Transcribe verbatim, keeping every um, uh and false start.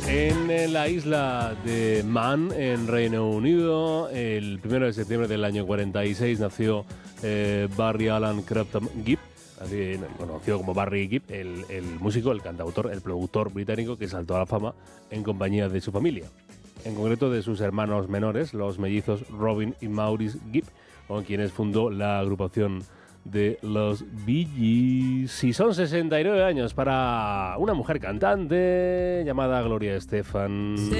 En la isla de Man, en Reino Unido, el primero de septiembre del año cuarenta y seis nació eh, Barry Allen Crampton Gibb, así conocido como Barry Gibb, el, el músico, el cantautor, el productor británico que saltó a la fama en compañía de su familia, en concreto de sus hermanos menores, los mellizos Robin y Maurice Gibb, con quienes fundó la agrupación de los Bee Gees. Y son sesenta y nueve años para una mujer cantante llamada Gloria Estefan.